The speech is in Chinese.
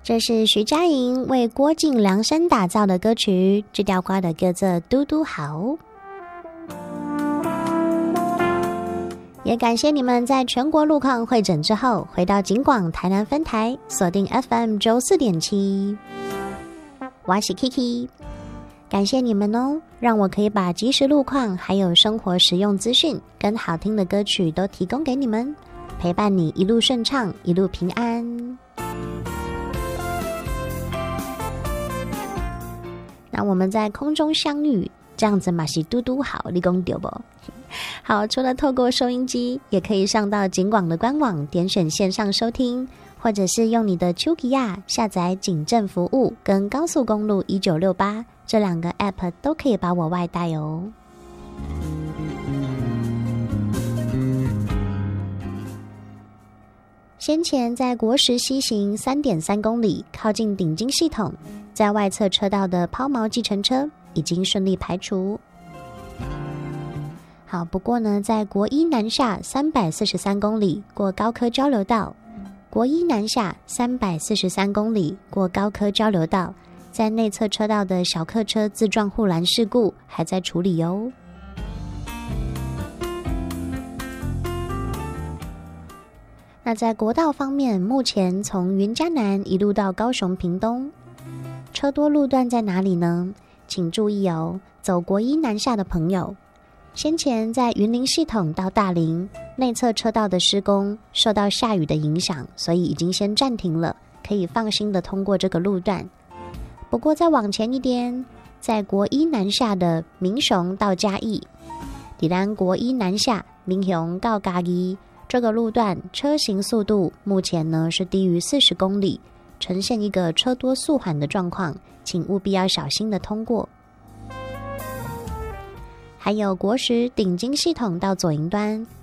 这是徐佳莹为郭靖量身打造的歌曲，这条歌的歌字嘟嘟好。也感谢你们在全国路况会诊之后，回到警广台南分台，锁定 FM 94.7。我是 Kiki， 感谢你们哦，让我可以把即时路况还有生活实用资讯跟好听的歌曲都提供给你们，陪伴你一路顺畅，一路平安。那我们在空中相遇，这样子嘛是嘟嘟好，你讲对不？好，除了透过收音机，也可以上到警广的官网，点选线上收听，或者是用你的手机下载警政服务跟高速公路1968这两个 App 都可以把我外带哦。先前在国十西行 3.3 公里，靠近顶金系统，在外侧车道的抛锚计程车已经顺利排除。好，不过呢，在国一南下343公里过高科交流道，国一南下343公里过高科交流道，在内侧车道的小客车自撞护栏事故还在处理哦。那在国道方面，目前从云嘉南一路到高雄屏东，车多路段在哪里呢？请注意哦，走国一南下的朋友，先前在云林系统到大林内侧车道的施工受到下雨的影响，所以已经先暂停了，可以放心的通过这个路段。不过再往前一点，在国一南下的民雄到嘉义，抵达国一南下民雄到嘉义这个路段车行速度目前呢是低于40公里，呈现一个车多速缓的状况，请务必要小心的通过。还有国十顶金系统到左营端